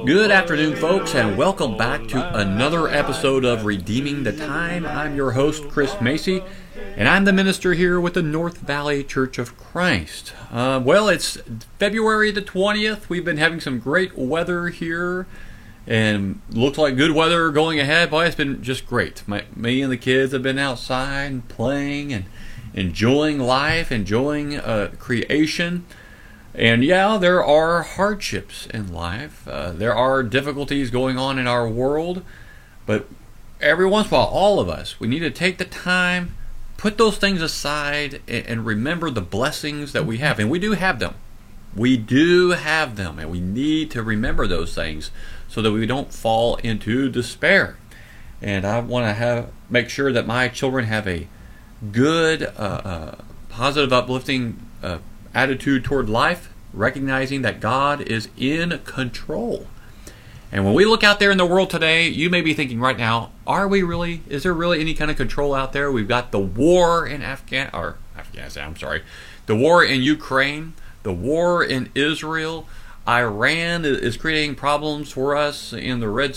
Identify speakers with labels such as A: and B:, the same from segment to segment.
A: Good afternoon, folks, and welcome back to another episode of Redeeming the Time. I'm your host, Chris Macy, and I'm the minister here with the North Valley Church of Christ. Well, it's February the 20th. We've been having some great weather here, and looks like good weather going ahead. Boy, it's been just great. Me and the kids have been outside and playing and enjoying life, enjoying creation. And yeah, there are hardships in life. There are difficulties going on in our world. But every once in a while, all of us, we need to take the time, put those things aside, and remember the blessings that we have. And we do have them. We do have them. And we need to remember those things so that we don't fall into despair. And I want to make sure that my children have a good, positive, uplifting attitude toward life, recognizing that God is in control. And when we look out there in the world today, you may be thinking right now, is there really any kind of control out there? We've got the war in Afghanistan, the war in Ukraine, the war in Israel. Iran is creating problems for us in the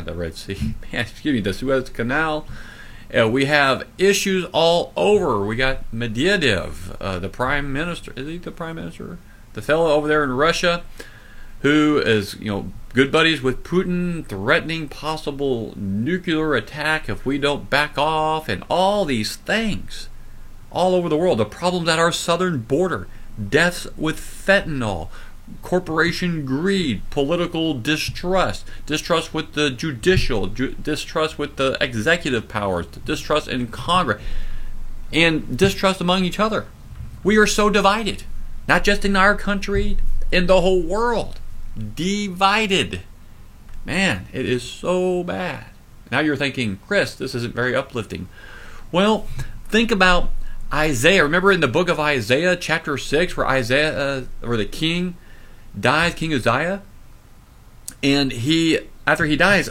A: Suez Canal. We have issues all over. We got Medvedev, the prime minister. Is he the prime minister? The fellow over there in Russia, who is, good buddies with Putin, threatening possible nuclear attack if we don't back off, and all these things all over the world. The problems at our southern border, deaths with fentanyl, corporation greed, political distrust with the judicial, distrust with the executive powers, distrust in Congress, and distrust among each other. We are so divided, not just in our country, in the whole world. Divided. Man, it is so bad. Now you're thinking, Chris, this isn't very uplifting. Well, think about Isaiah. Remember in the book of Isaiah, chapter 6, where the king dies, King Uzziah, and after he dies,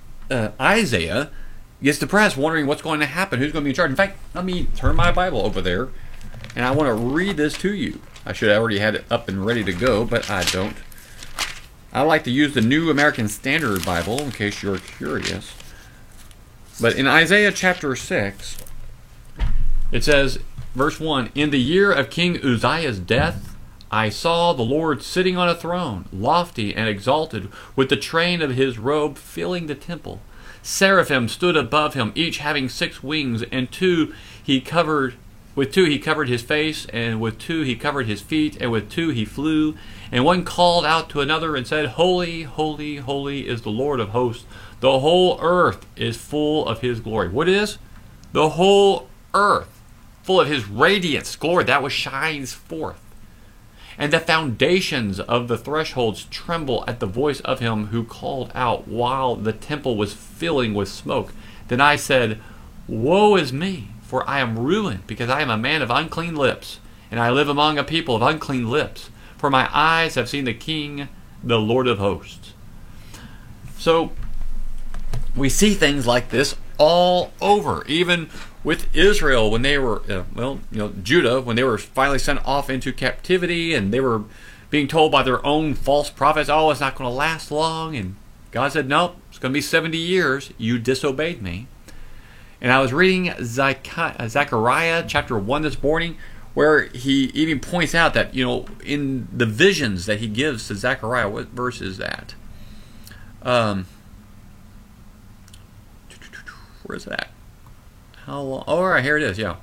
A: Isaiah gets depressed, wondering what's going to happen, who's going to be in charge. In fact, let me turn my Bible over there, and I want to read this to you. I should have already had it up and ready to go, but I don't. I like to use the New American Standard Bible, in case you're curious. But in Isaiah chapter 6, it says, verse 1, "In the year of King Uzziah's death, I saw the Lord sitting on a throne, lofty and exalted, with the train of his robe filling the temple. Seraphim stood above him, each having 6 wings, and with two he covered his face, and with 2 he covered his feet, and with 2 he flew. And one called out to another and said, Holy, holy, holy is the Lord of hosts. The whole earth is full of his glory." What is? The whole earth, full of his radiance, glory, that which shines forth. "And the foundations of the thresholds tremble at the voice of him who called out, while the temple was filling with smoke. Then I said, Woe is me, for I am ruined, because I am a man of unclean lips, and I live among a people of unclean lips. For my eyes have seen the King, the Lord of hosts." So, we see things like this all over, even with Israel when they were, Judah, when they were finally sent off into captivity, and they were being told by their own false prophets, it's not going to last long. And God said, nope, it's going to be 70 years. You disobeyed me. And I was reading Zechariah chapter 1 this morning, where he even points out that, in the visions that he gives to Zechariah, what verse is that? Where is that? How long? Oh, all right, here it is, yeah.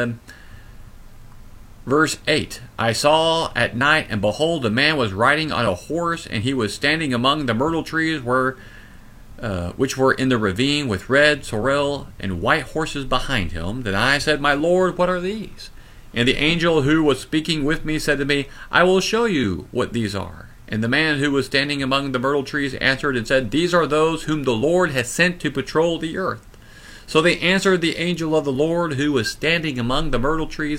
A: Verse 8, "I saw at night, and behold, a man was riding on a horse, and he was standing among the myrtle trees which were in the ravine, with red, sorrel, and white horses behind him. Then I said, My Lord, what are these? And the angel who was speaking with me said to me, I will show you what these are. And the man who was standing among the myrtle trees answered and said, These are those whom the Lord has sent to patrol the earth. So they answered the angel of the Lord who was standing among the myrtle trees